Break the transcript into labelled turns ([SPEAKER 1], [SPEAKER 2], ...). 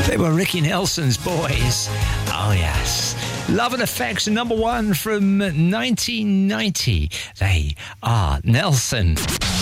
[SPEAKER 1] They were Ricky Nelson's Boys. Oh, yes. Love and Effects, number one from 1990. They are Nelson.